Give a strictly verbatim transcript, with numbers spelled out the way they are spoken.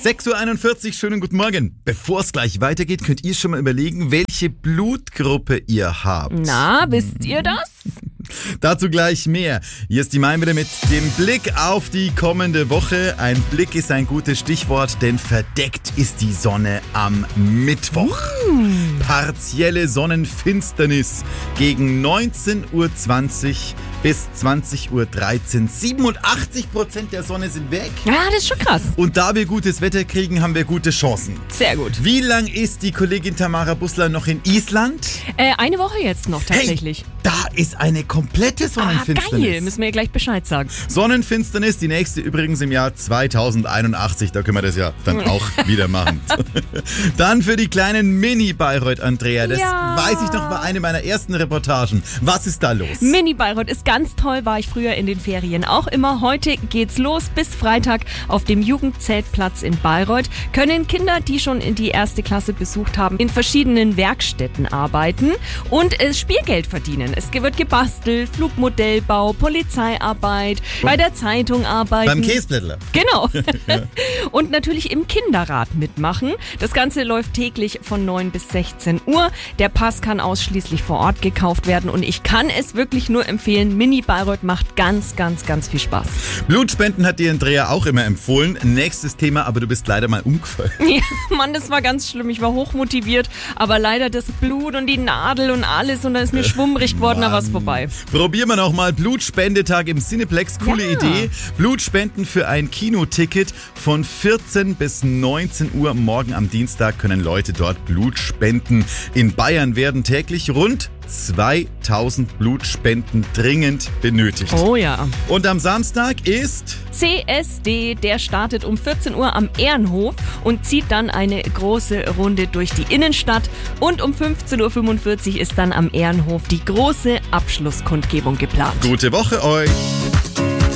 sechs Uhr einundvierzig, schönen guten Morgen. Bevor es gleich weitergeht, könnt ihr schon mal überlegen, welche Blutgruppe ihr habt. Na, wisst ihr das? Dazu gleich mehr. Hier ist die Mein wieder mit dem Blick auf die kommende Woche. Ein Blick ist ein gutes Stichwort, denn verdeckt ist die Sonne am Mittwoch. Mm. Partielle Sonnenfinsternis gegen neunzehn Uhr zwanzig bis zwanzig Uhr dreizehn. siebenundachtzig Prozent der Sonne sind weg. Ja, das ist schon krass. Und da wir gutes Wetter kriegen, haben wir gute Chancen. Sehr gut. Wie lang ist die Kollegin Tamara Bussler noch in Island? Äh, eine Woche jetzt noch tatsächlich. Hey, da ist eine komplette Sonnenfinsternis. Ah, geil, müssen wir ihr gleich Bescheid sagen. Sonnenfinsternis, die nächste übrigens im Jahr zweitausendeinundachtzig. Da können wir das ja dann auch wieder machen. Dann für die kleinen Mini-Bayreuth, Andrea. Das ja. weiß ich noch, war eine meiner ersten Reportagen. Was ist da los? Mini-Bayreuth ist ganz toll, war ich früher in den Ferien auch immer. Heute geht's los. Bis Freitag auf dem Jugendzeltplatz in Bayreuth können Kinder, die schon in die erste Klasse besucht haben, in verschiedenen Werkstätten arbeiten und äh, Spielgeld verdienen. Es wird gebastelt, Flugmodellbau, Polizeiarbeit, bei der Zeitung arbeiten. Beim Käseblättler. Genau. Und natürlich im Kinderrat mitmachen. Das Ganze läuft täglich von neun bis sechzehn Uhr. Der Pass kann ausschließlich vor Ort gekauft werden und ich kann es wirklich nur empfehlen. Mini Bayreuth macht ganz, ganz, ganz viel Spaß. Blutspenden hat dir Andrea auch immer empfohlen. Nächstes Thema, aber du bist leider mal umgefallen. Ja, Mann, das war ganz schlimm. Ich war hochmotiviert, aber leider das Blut und die Nadel und alles und dann ist mir schwummrig geworden, da war es vorbei. Probieren wir noch mal Blutspendetag im Cineplex. Coole ja. Idee. Blutspenden für ein Kinoticket von vierzehn bis neunzehn Uhr morgen am Dienstag können Leute dort Blut spenden. In Bayern werden täglich rund zweitausend Blutspenden dringend benötigt. Oh ja. Und am Samstag ist C S D, der startet um vierzehn Uhr am Ehrenhof und zieht dann eine große Runde durch die Innenstadt. Und um fünfzehn Uhr fünfundvierzig ist dann am Ehrenhof die große Abschlusskundgebung geplant. Gute Woche euch!